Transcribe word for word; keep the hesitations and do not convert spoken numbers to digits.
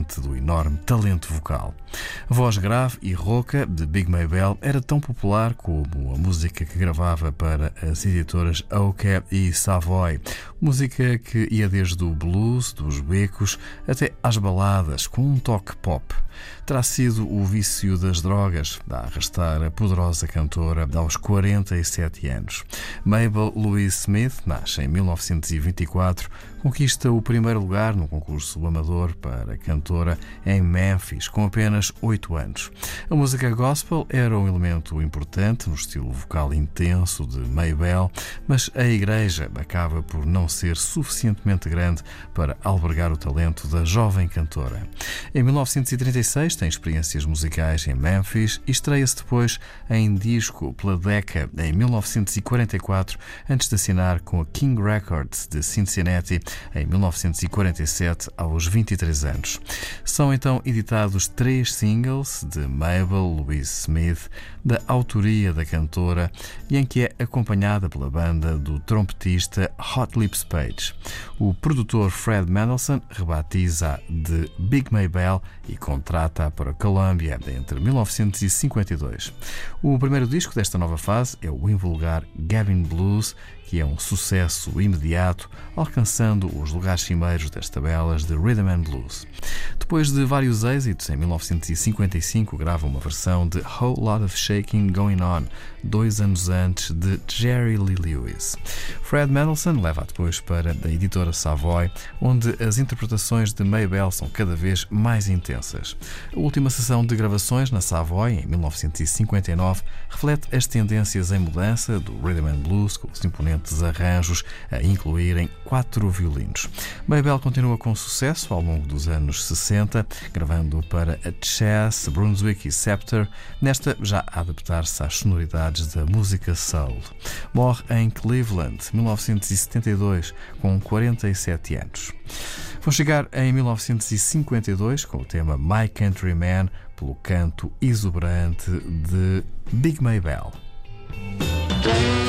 diante do enorme talento vocal. A voz grave e rouca de Big Maybelle era tão popular como a música que gravava para as editoras Okeh e Savoy, música que ia desde o blues, dos becos, até às baladas, com um toque pop. Terá sido o vício das drogas a arrastar a poderosa cantora aos quarenta e sete anos. Mabel Louise Smith nasce em mil novecentos e vinte e quatro, conquista o primeiro lugar no concurso amador para cantora em Memphis, com apenas oito anos. A música gospel era um elemento importante no estilo vocal intenso de Maybelle, mas a igreja acaba por não ser suficientemente grande para albergar o talento da jovem cantora. Em mil novecentos e trinta e seis tem experiências musicais em Memphis e estreia-se depois em disco pela Decca em mil novecentos e quarenta e quatro, antes de assinar com a King Records de Cincinnati em mil novecentos e quarenta e sete, aos vinte e três anos. São então editados três singles de Mabel Louise Smith, da autoria da cantora, e em que é acompanhada pela banda do trompetista Hot Lips Page. O produtor Fred Mendelssohn rebatiza de Big Maybelle e contrata para a Columbia entre mil novecentos e cinquenta e dois. O primeiro disco desta nova fase é o invulgar Gavin Blues, que é um sucesso imediato, alcançando os lugares cimeiros das tabelas de Rhythm and Blues. Depois de vários êxitos, em mil novecentos e cinquenta e cinco grava uma versão de Whole Lot of Shaking Going On, dois anos antes de Jerry Lee Lewis. Fred Mendelssohn leva depois para a editora Savoy, onde as interpretações de Maybelle são cada vez mais intensas. A última sessão de gravações na Savoy, em mil novecentos e cinquenta e nove, reflete as tendências em mudança do Rhythm and Blues, com os imponentes arranjos a incluírem quatro violinos. Maybelle continua com sucesso ao longo dos anos sessenta, gravando para a Chess, Brunswick e Scepter, nesta já a adaptar-se às sonoridades da música soul. Morre em Cleveland, mil novecentos e setenta e dois, com quarenta e sete anos. Vou chegar em mil novecentos e cinquenta e dois com o tema My Countryman, pelo canto exuberante de Big Maybelle.